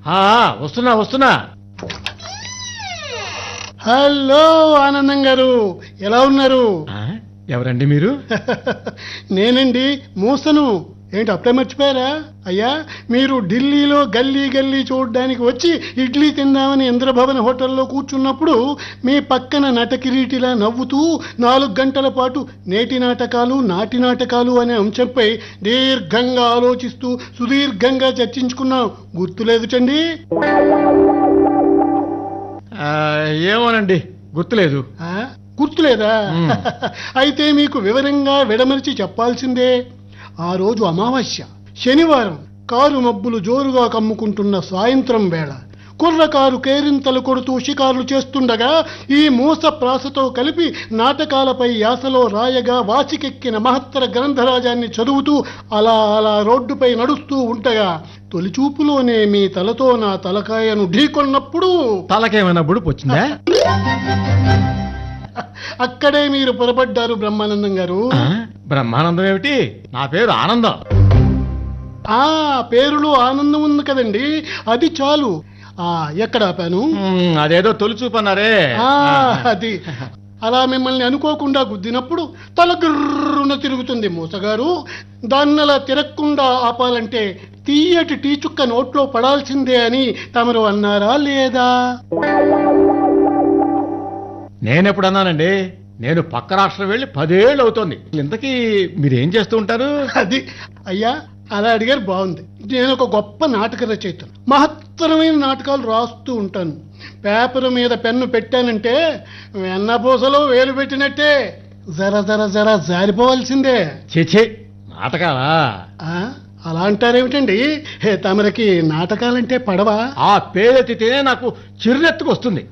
వస్తున్నా వస్తున్నా. హలో ఆనందం గారు, ఎలా ఉన్నారు? ఎవరండి మీరు? నేనండి, మూసను. ఏంటి అప్పుడే మర్చిపోయారా? అయ్యా, మీరు ఢిల్లీలో గల్లీ గల్లీ చూడడానికి వచ్చి ఇడ్లీ తిందామని ఇంద్రభవన్ హోటల్లో కూర్చున్నప్పుడు మీ పక్కన నటకిరీటిలా నవ్వుతూ 4 గంటల పాటు నేటి నాటకాలు నాటి నాటకాలు అనే అంశంపై దీర్ఘంగా ఆలోచిస్తూ సుదీర్ఘంగా చర్చించుకున్నాం. గుర్తులేదుటండి? ఏమోనండి, గుర్తులేదు. గుర్తులేదా? అయితే మీకు వివరంగా విడమరిచి చెప్పాల్సిందే. ఆ రోజు అమావాస్య, శనివారం, కారు మబ్బులు జోరుగా కమ్ముకుంటున్న సాయంత్రం వేళ కుర్రకారు కేరింతలు కొడుతూ షికారులు చేస్తుండగా ఈ మూస ప్రాసతో కలిపి నాటకాలపై యాసలో రాయగా వాసికెక్కిన మహత్తర గ్రంథరాజాన్ని చదువుతూ అలా అలా రోడ్డుపై నడుస్తూ ఉండగా తొలిచూపులోనే మీ తలతో నా తలకాయను ఢీకొన్నప్పుడు తలకేమైనా బుడుపు వచ్చిందా? అక్కడే మీరు పొరపడ్డారు బ్రహ్మానందం గారు. బ్రహ్మానందం ఏమిటి? నా పేరు ఆనందం. పేరులో ఆనందం ఉంది కదండి, అది చాలు. ఎక్కడ ఆపాను? అదేదో తొలిచూపు అన్నారే, అది. అలా మిమ్మల్ని అనుకోకుండా గుద్దినప్పుడు తల గుర్రున తిరుగుతుంది మూసగారు. దాన్నలా తిరగకుండా ఆపాలంటే తీయటి టీ చుక్క నోట్లో పడాల్సిందే అని తమరు అన్నారా లేదా? నేనెప్పుడు అన్నానండి? నేను పక్క రాష్ట్రం వెళ్ళి 10 ఏళ్ళు అవుతోంది. ఇంతకీ మీరేం చేస్తూ ఉంటారు? అది అయ్యా, అలా అడిగారు, బాగుంది. నేను ఒక గొప్ప నాటక రచయితను. మహత్తరమైన నాటకాలు రాస్తూ ఉంటాను. పేపర్ మీద పెన్ను పెట్టానంటే వెన్నపూసలో వేలు పెట్టినట్టే జర జర జర జారిపోవాల్సిందే. చేచే, నాటకాలా? అలా అంటారేమిటండి? తమరికి నాటకాలంటే పడవా? ఆ పేరెత్తితేనే నాకు చిర్రెత్తుకు వస్తుంది.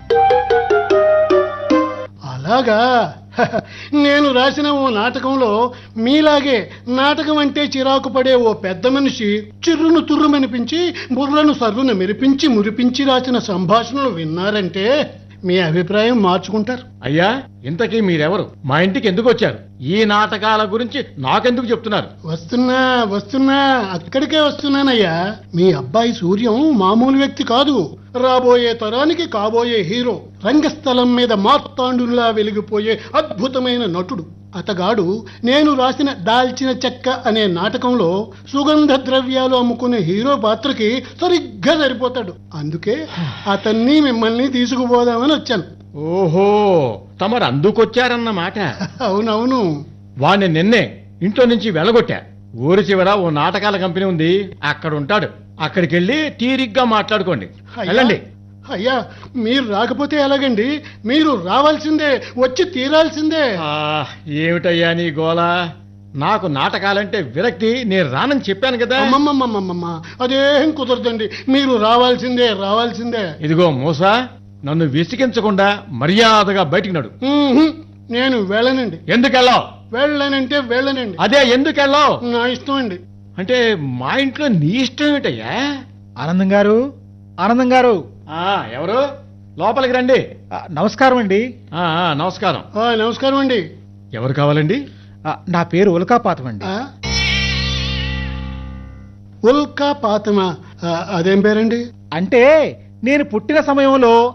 అలాగా? నేను రాసిన ఓ నాటకంలో మీలాగే నాటకం అంటే చిరాకు పడే ఓ పెద్ద మనిషి చిర్రును తుర్రుమనిపించి బుర్రను సర్రును మెరిపించి మురిపించి రాసిన సంభాషణలు విన్నారంటే మీ అభిప్రాయం మార్చుకుంటారు. అయ్యా, ఇంతకీ మీరెవరు? మా ఇంటికి ఎందుకు వచ్చారు? ఈ నాటకాల గురించి నాకెందుకు చెప్తున్నారు? వస్తున్నా అక్కడికే వస్తున్నానయ్యా. మీ అబ్బాయి సూర్యం మామూలు వ్యక్తి కాదు. రాబోయే తరానికి కాబోయే హీరో. రంగస్థలం మీద మార్తాండులా వెలిగిపోయే అద్భుతమైన నటుడు అతగాడు. నేను రాసిన దాల్చిన చెక్క అనే నాటకంలో సుగంధ ద్రవ్యాలు అమ్ముకునే హీరో పాత్రకి సరిగ్గా సరిపోతాడు. అందుకే అతన్ని మిమ్మల్ని తీసుకుపోదామని వచ్చాను. ఓహో, తమరు అందుకొచ్చారన్నమాట. అవునవును. వాణ్ణి నిన్నే ఇంట్లో నుంచి వెళ్ళగొట్టా. ఊరి చివర ఓ నాటకాల కంపెనీ ఉంది, అక్కడ ఉంటాడు. అక్కడికి వెళ్ళి తీరిగ్గా మాట్లాడుకోండి. వెళ్ళండి. అయ్యా, మీరు రాకపోతే ఎలాగండి? మీరు రావాల్సిందే, వచ్చి తీరాల్సిందే. ఏమిటయ్యా నీ గోల? నాకు నాటకాలంటే విరక్తి. నేను రానని చెప్పాను కదా. అదేం కుదరదండి, మీరు రావాల్సిందే. ఇదిగో మూసా, నన్ను విసిగించకుండా మర్యాదగా బయటికి నడు. నేను వెళ్ళనండి. ఎందుకెళ్ళావు? వెళ్ళనంటే వెళ్ళనండి. అదే, ఎందుకెళ్ళావు? నా ఇష్టం అండి. అంటే మా ఇంట్లో నీ ఇష్టం ఏమిటయ్యా? ఆనందం గారు. ఎవరు? లోపలికి రండి. నమస్కారం అండి. నమస్కారం. నమస్కారం అండి. ఎవరు కావాలండి? నా పేరు ఉల్కాపాతం అండి. ఉల్కాపాతమా? అదేం పేరండి? అంటే నేను పుట్టిన సమయంలో